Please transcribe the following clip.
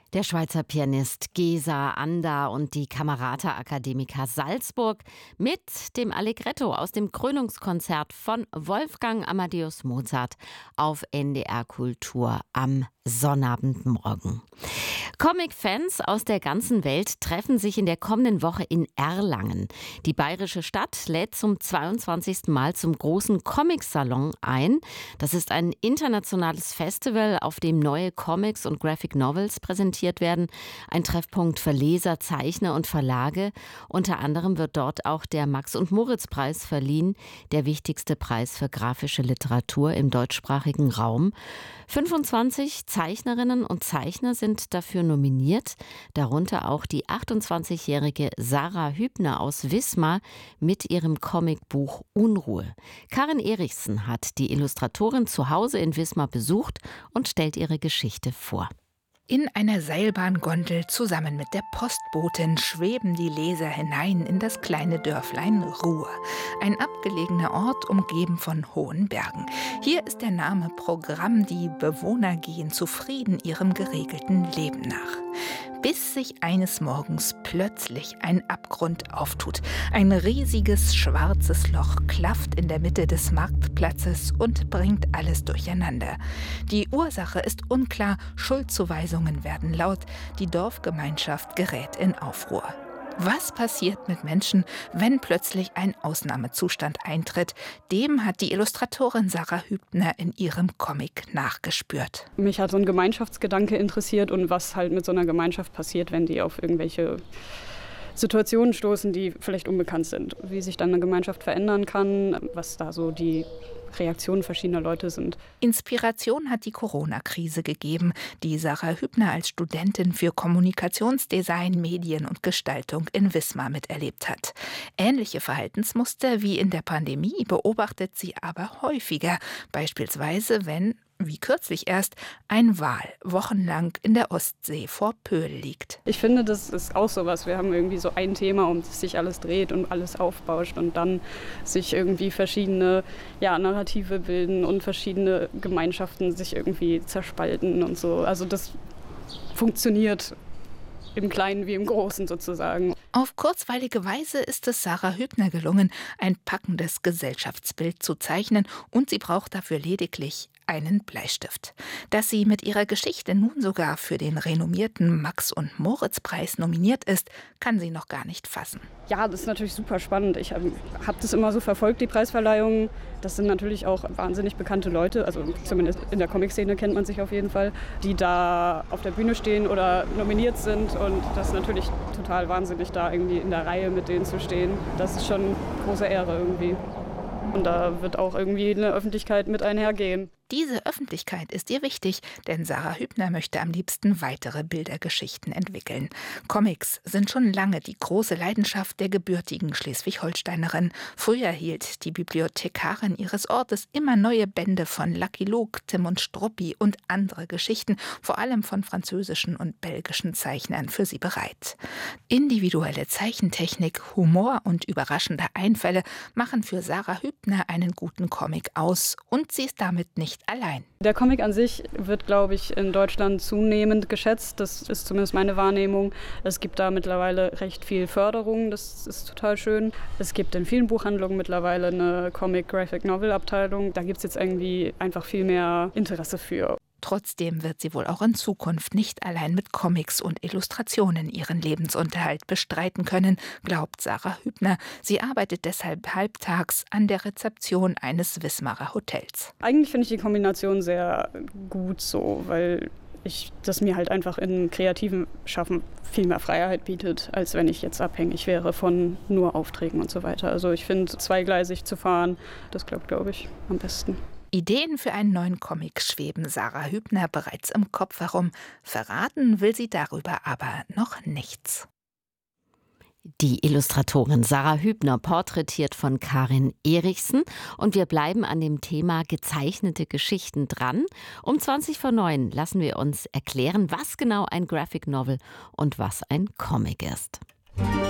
Der Schweizer Pianist Gesa Anda und die Camerata Academica Salzburg mit dem Allegretto aus dem Krönungskonzert von Wolfgang Amadeus Mozart auf NDR Kultur am Sonnabendmorgen. Comic-Fans aus der ganzen Welt treffen sich in der kommenden Woche in Erlangen. Die bayerische Stadt lädt zum 22. Mal zum großen Comic-Salon ein. Das ist ein internationales Festival, auf dem neue Comics und Graphic Novels präsentiert werden. Ein Treffpunkt für Leser, Zeichner und Verlage. Unter anderem wird dort auch der Max-und-Moritz-Preis verliehen, der wichtigste Preis für grafische Literatur im deutschsprachigen Raum. 25 Zeichnerinnen und Zeichner sind dafür nominiert, darunter auch die 28-jährige Sarah Hübner aus Wismar mit ihrem Comicbuch Unruhe. Karin Erichsen hat die Illustratorin zu Hause in Wismar besucht und stellt ihre Geschichte vor. In einer Seilbahngondel zusammen mit der Postbotin schweben die Leser hinein in das kleine Dörflein Ruhr. Ein abgelegener Ort, umgeben von hohen Bergen. Hier ist der Name Programm. Die Bewohner gehen zufrieden ihrem geregelten Leben nach. Bis sich eines Morgens plötzlich ein Abgrund auftut. Ein riesiges schwarzes Loch klafft in der Mitte des Marktplatzes und bringt alles durcheinander. Die Ursache ist unklar, Schuldzuweisungen werden laut, die Dorfgemeinschaft gerät in Aufruhr. Was passiert mit Menschen, wenn plötzlich ein Ausnahmezustand eintritt? Dem hat die Illustratorin Sarah Hübner in ihrem Comic nachgespürt. Mich hat so ein Gemeinschaftsgedanke interessiert und was halt mit so einer Gemeinschaft passiert, wenn die auf irgendwelche Situationen stoßen, die vielleicht unbekannt sind. Wie sich dann eine Gemeinschaft verändern kann, was da so die Reaktionen verschiedener Leute sind. Inspiration hat die Corona-Krise gegeben, die Sarah Hübner als Studentin für Kommunikationsdesign, Medien und Gestaltung in Wismar miterlebt hat. Ähnliche Verhaltensmuster wie in der Pandemie beobachtet sie aber häufiger, beispielsweise wenn, wie kürzlich erst, ein Wal wochenlang in der Ostsee vor Pöhl liegt. Ich finde, das ist auch sowas. Wir haben irgendwie so ein Thema, um das sich alles dreht und alles aufbauscht und dann sich irgendwie verschiedene Narrative bilden und verschiedene Gemeinschaften sich irgendwie zerspalten und so. Also das funktioniert im Kleinen wie im Großen sozusagen. Auf kurzweilige Weise ist es Sarah Hübner gelungen, ein packendes Gesellschaftsbild zu zeichnen, und sie braucht dafür lediglich einen Bleistift. Dass sie mit ihrer Geschichte nun sogar für den renommierten Max-und-Moritz-Preis nominiert ist, kann sie noch gar nicht fassen. Ja, das ist natürlich super spannend. Ich habe das immer so verfolgt, die Preisverleihungen. Das sind natürlich auch wahnsinnig bekannte Leute, also zumindest in der Comic-Szene kennt man sich auf jeden Fall, die da auf der Bühne stehen oder nominiert sind, und das ist natürlich total wahnsinnig, da irgendwie in der Reihe mit denen zu stehen. Das ist schon eine große Ehre irgendwie. Und da wird auch irgendwie eine Öffentlichkeit mit einhergehen. Diese Öffentlichkeit ist ihr wichtig, denn Sarah Hübner möchte am liebsten weitere Bildergeschichten entwickeln. Comics sind schon lange die große Leidenschaft der gebürtigen Schleswig-Holsteinerin. Früher hielt die Bibliothekarin ihres Ortes immer neue Bände von Lucky Luke, Tim und Struppi und andere Geschichten, vor allem von französischen und belgischen Zeichnern, für sie bereit. Individuelle Zeichentechnik, Humor und überraschende Einfälle machen für Sarah Hübner einen guten Comic aus, und sie ist damit nicht allein. Der Comic an sich wird, glaube ich, in Deutschland zunehmend geschätzt. Das ist zumindest meine Wahrnehmung. Es gibt da mittlerweile recht viel Förderung. Das ist total schön. Es gibt in vielen Buchhandlungen mittlerweile eine Comic-Graphic-Novel-Abteilung. Da gibt es jetzt irgendwie einfach viel mehr Interesse für. Trotzdem wird sie wohl auch in Zukunft nicht allein mit Comics und Illustrationen ihren Lebensunterhalt bestreiten können, glaubt Sarah Hübner. Sie arbeitet deshalb halbtags an der Rezeption eines Wismarer Hotels. Eigentlich finde ich die Kombination sehr gut so, weil das mir halt einfach in kreativen Schaffen viel mehr Freiheit bietet, als wenn ich jetzt abhängig wäre von nur Aufträgen und so weiter. Also ich finde, zweigleisig zu fahren, das klappt, glaube ich, am besten. Ideen für einen neuen Comic schweben Sarah Hübner bereits im Kopf herum. Verraten will sie darüber aber noch nichts. Die Illustratorin Sarah Hübner, porträtiert von Karin Erichsen. Und wir bleiben an dem Thema gezeichnete Geschichten dran. Um 8:20 lassen wir uns erklären, was genau ein Graphic Novel und was ein Comic ist.